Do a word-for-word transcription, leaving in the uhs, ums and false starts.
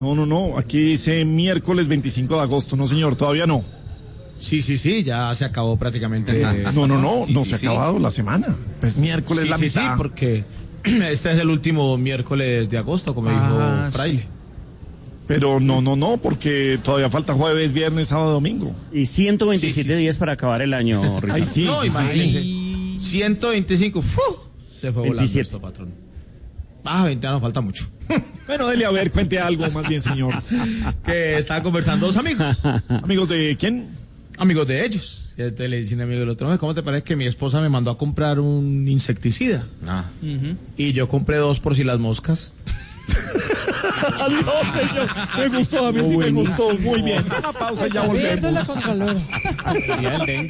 No, no, no, aquí dice miércoles veinticinco de agosto, no señor, todavía no. Sí, sí, sí, ya se acabó prácticamente. No, no, no, sí, no sí, se ha sí. acabado la semana. Pues miércoles Sí, la sí, mitad. sí, porque este es el último miércoles de agosto, como Ah, dijo Fraile. sí. Pero no, no, no, porque todavía falta jueves, viernes, sábado, domingo. Y ciento veintisiete Sí, sí, sí. días para acabar el año, Ricardo. Ay, sí, No, sí, imagínense. sí. ciento veinticinco, ¡fu! Se fue volando veintisiete. esto, patrón. Ah, veinte años, falta mucho. Bueno, dele a ver, cuente algo más bien, señor. Que estaban conversando dos amigos. Amigos de quién? Amigos de ellos. Y entonces le dicen amigo del otro, ¿cómo te parece que mi esposa me mandó a comprar un insecticida? Ah. Uh-huh. Y yo compré dos por si las moscas. Adiós, señor. Me gustó, a mí sí me gustó. Muy bien. Una pausa y ya volvemos. Viéndola con calor. Día del dengue.